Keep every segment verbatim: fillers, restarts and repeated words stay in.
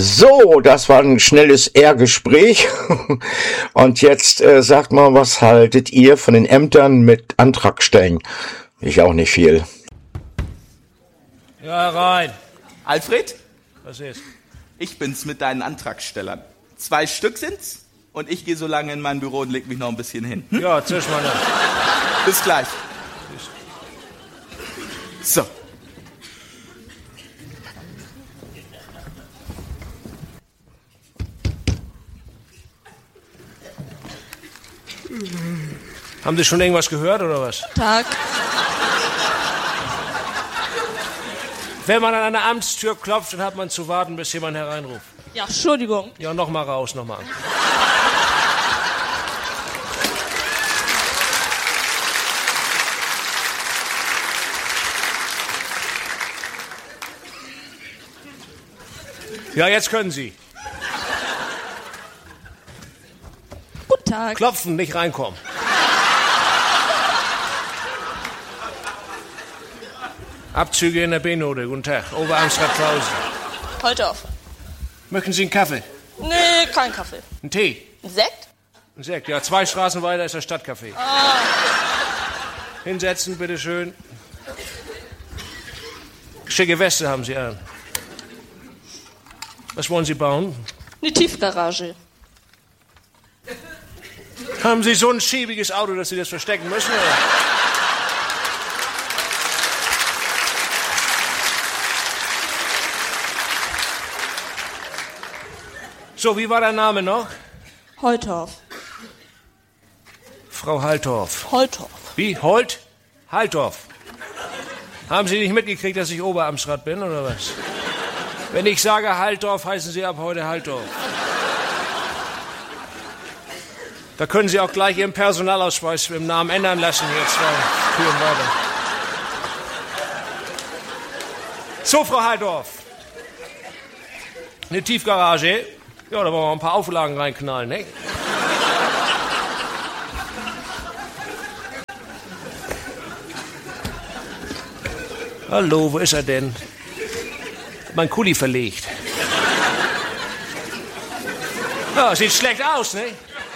So, das war ein schnelles R-Gespräch. Und jetzt äh, sagt mal, was haltet ihr von den Ämtern mit Antragstellen? Ich auch nicht viel. Ja, rein. Alfred? Was ist? Ich bin's mit deinen Antragstellern. Zwei Stück sind's und ich gehe so lange in mein Büro und leg mich noch ein bisschen hin. Hm? Ja, zisch mal nach. Bis gleich. So. Haben Sie schon irgendwas gehört, oder was? Tag. Wenn man an einer Amtstür klopft, dann hat man zu warten, bis jemand hereinruft. Ja, Entschuldigung. Ja, noch mal raus, noch mal. Ja, jetzt können Sie. Guten Tag. Klopfen, nicht reinkommen. Abzüge in der B-Note. Guten Tag. Oberamtsrat Klausen. Heute auf. Möchten Sie einen Kaffee? Nee, kein Kaffee. Einen Tee? Ein Sekt? Ein Sekt. Ja, zwei Straßen weiter ist das Stadtcafé. Ah. Hinsetzen, bitteschön. Schicke Weste haben Sie an. Was wollen Sie bauen? Eine Tiefgarage. Haben Sie so ein schäbiges Auto, dass Sie das verstecken müssen? Oder? So, wie war der Name noch? Holtorf. Frau Haltorf. Holtorf. Wie? Holt? Haltorf. Haben Sie nicht mitgekriegt, dass ich Oberamtsrat bin, oder was? Wenn ich sage Haltorf, heißen Sie ab heute Haltorf. Da können Sie auch gleich Ihren Personalausweis mit dem Namen ändern lassen, hier zwei Türen weiter. So, Frau Haltorf. Eine Tiefgarage. Ja, da wollen wir ein paar Auflagen reinknallen, ne? Hallo, wo ist er denn? Mein Kuli verlegt. Ja, sieht schlecht aus, ne?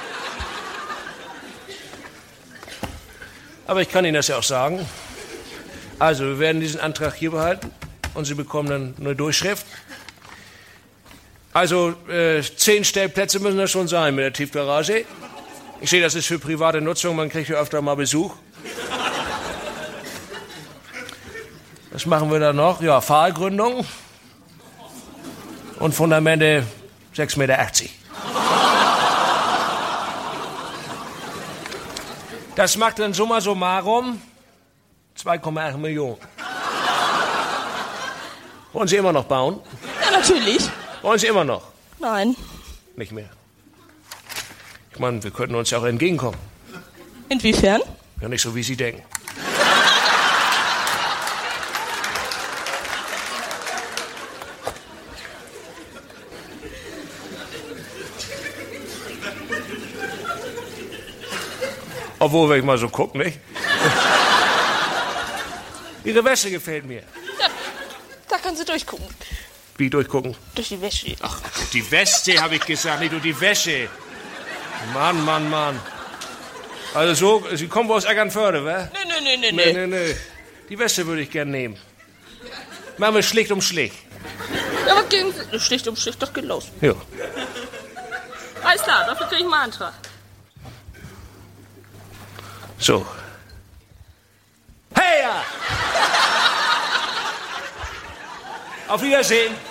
Aber ich kann Ihnen das ja auch sagen. Also, wir werden diesen Antrag hier behalten und Sie bekommen dann eine Durchschrift. Also, äh, zehn Stellplätze müssen das schon sein mit der Tiefgarage. Ich sehe, das ist für private Nutzung, man kriegt ja öfter mal Besuch. Was machen wir da noch? Ja, Pfahlgründung. Und Fundamente sechs Meter achtzig. Das macht dann summa summarum zwei Komma acht Millionen. Wollen Sie immer noch bauen? Ja, natürlich. Wollen Sie immer noch? Nein. Nicht mehr. Ich meine, wir könnten uns ja auch entgegenkommen. Inwiefern? Ja, nicht so, wie Sie denken. Obwohl, wenn ich mal so gucke, nicht? Ihre Wäsche gefällt mir. Ja, da können Sie durchgucken. Wie durchgucken? Durch die Wäsche. Ach, die Weste, habe ich gesagt, nicht durch die Wäsche. Mann, Mann, Mann. Also so, Sie kommen wohl aus Eckernförde, wa? Nee, nee, nee, nee, Nee, nee. nee, nee. Die Weste würde ich gern nehmen. Machen wir schlicht um schlicht. Ja, aber gegen Sie. Schlicht um schlicht, doch geht los. Ja. Alles klar, dafür kriege ich mal einen Antrag. So. Hey! Ja! Auf Wiedersehen.